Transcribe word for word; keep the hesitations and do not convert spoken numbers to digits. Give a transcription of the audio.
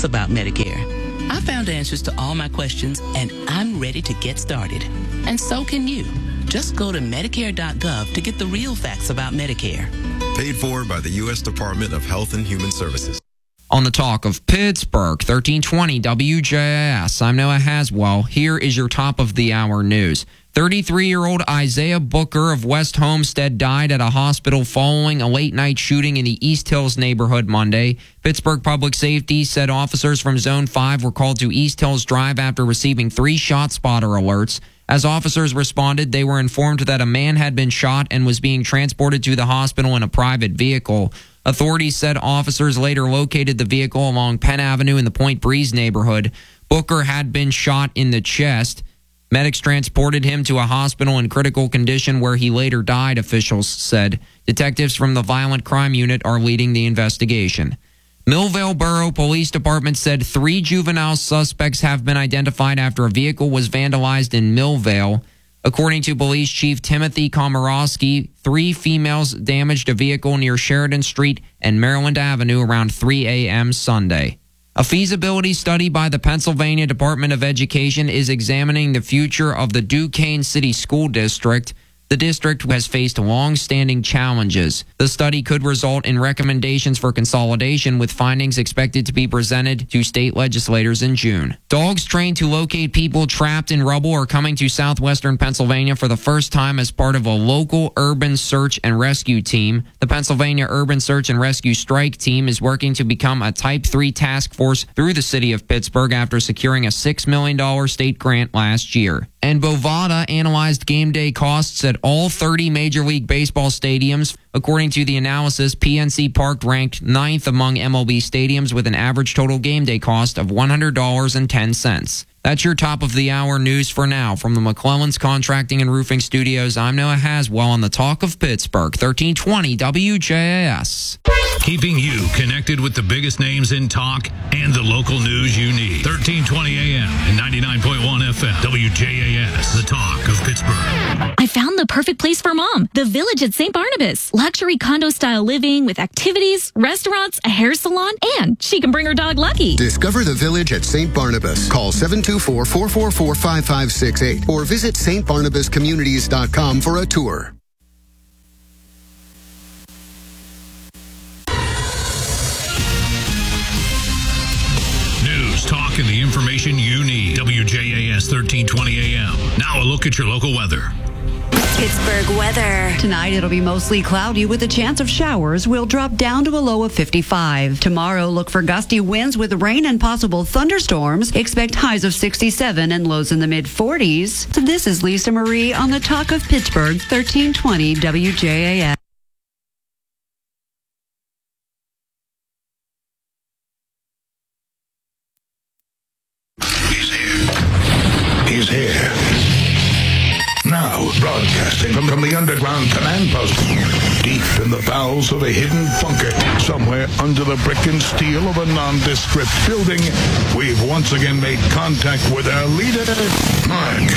facts about Medicare. I found answers to all my questions, and I'm ready to get started. And so can you. Just go to Medicare dot gov to get the real facts about Medicare. Paid for by the U S Department of Health and Human Services. On the talk of Pittsburgh, thirteen twenty W J A S, I'm Noah Haswell. Here is your top of the hour news. thirty-three-year-old Isaiah Booker of West Homestead died at a hospital following a late-night shooting in the East Hills neighborhood Monday. Pittsburgh Public Safety said officers from Zone five were called to East Hills Drive after receiving three shot spotter alerts. As officers responded, they were informed that a man had been shot and was being transported to the hospital in a private vehicle. Authorities said officers later located the vehicle along Penn Avenue in the Point Breeze neighborhood. Booker had been shot in the chest. Medics transported him to a hospital in critical condition where he later died, officials said. Detectives from the Violent Crime Unit are leading the investigation. Millvale Borough Police Department said three juvenile suspects have been identified after a vehicle was vandalized in Millvale. According to Police Chief Timothy Komorowski, three females damaged a vehicle near Sheridan Street and Maryland Avenue around three a.m. Sunday. A feasibility study by the Pennsylvania Department of Education is examining the future of the Duquesne City School District. The district has faced long-standing challenges. The study could result in recommendations for consolidation, with findings expected to be presented to state legislators in June. Dogs trained to locate people trapped in rubble are coming to southwestern Pennsylvania for the first time as part of a local urban search and rescue team. The Pennsylvania Urban Search and Rescue Strike Team is working to become a Type three task force through the city of Pittsburgh after securing a six million dollars state grant last year. And Bovada analyzed game day costs at all thirty Major League Baseball stadiums. According to the analysis, P N C Park ranked ninth among M L B stadiums with an average total game day cost of one hundred dollars and ten cents. That's your top of the hour news for now. From the McClellan's Contracting and Roofing Studios, I'm Noah Haswell on the Talk of Pittsburgh, thirteen twenty W J A S. Keeping you connected with the biggest names in talk and the local news you need. thirteen twenty A M and ninety-nine point one F M. W J A S, the Talk of Pittsburgh. I found the perfect place for mom. The Village at Saint Barnabas. Luxury condo-style living with activities, restaurants, a hair salon, and she can bring her dog Lucky. Discover the Village at Saint Barnabas. Call seven two four, four four four, five five six eight or visit S T Barnabas Communities dot com for a tour. News, talk, and the information you need. W J A S thirteen twenty A M. Now a look at your local weather. Pittsburgh weather. Tonight it'll be mostly cloudy with a chance of showers. We'll drop down to a low of fifty-five. Tomorrow look for gusty winds with rain and possible thunderstorms. Expect highs of sixty-seven and lows in the mid forties. This is Lisa Marie on the Talk of Pittsburgh, thirteen twenty W J A S. He's here. He's here. Now, broadcasting from, from the underground command post, deep in the bowels of a hidden bunker, somewhere under the brick and steel of a nondescript building, we've once again made contact with our leader, Mark